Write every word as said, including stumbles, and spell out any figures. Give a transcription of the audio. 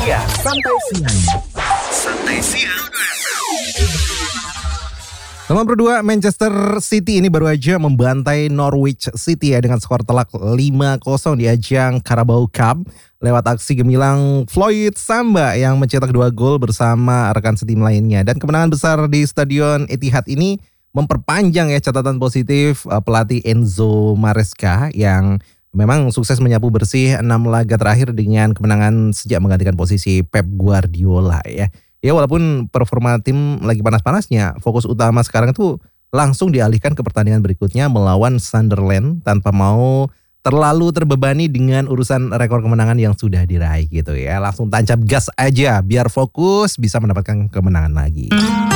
siang. Santai siang. Santai siang. Nomor berdua, Manchester City ini baru aja membantai Norwich City ya dengan skor telak lima kosong di ajang Carabao Cup lewat aksi gemilang Floyd Samba yang mencetak dua gol bersama rekan setim lainnya. Dan kemenangan besar di Stadion Etihad ini memperpanjang ya catatan positif uh, pelatih Enzo Maresca yang memang sukses menyapu bersih enam laga terakhir dengan kemenangan sejak menggantikan posisi Pep Guardiola ya. Ya walaupun performa tim lagi panas-panasnya, fokus utama sekarang itu langsung dialihkan ke pertandingan berikutnya melawan Sunderland tanpa mau terlalu terbebani dengan urusan rekor kemenangan yang sudah diraih gitu ya. Langsung tancap gas aja biar fokus bisa mendapatkan kemenangan lagi.